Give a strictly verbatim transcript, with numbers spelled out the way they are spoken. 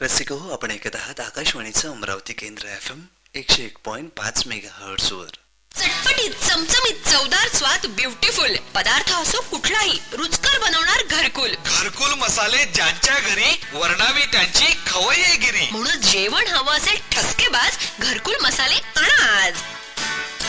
रसिको हो, आपण ऐकत आहात आकाशवाणीचं अमरावती केंद्र एफ एम एकशे एक पॉइंट पाच मेगा हर्ट्स वर. चटपटीत चमचमीत चवदार स्वाद ब्युटिफुल पदार्थ असो कुठलाही रुचकर बनवणार घरकुल. घरकुल मसाले ज्यांच्या घरी वर्णावी त्यांची खवय्येगिरी. म्हणून जेवण हवं असेल ठसका